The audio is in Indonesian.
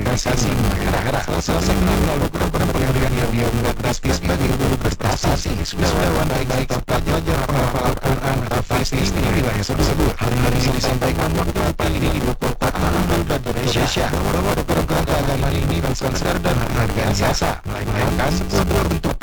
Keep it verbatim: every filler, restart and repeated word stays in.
organisasi daerah. Selesai melalui program pendidikan yang dia buat drastis bagi guru berprestasi, wisudawan baik pelajar penghafal Al-Quran, hafiz di wilayah tersebut. Hal ini disampaikan waktu pagi di ibu kota dan Indonesia bahwa program keagamaan ini bukan sekedar dan harga biasa, melainkan sebuah bentuk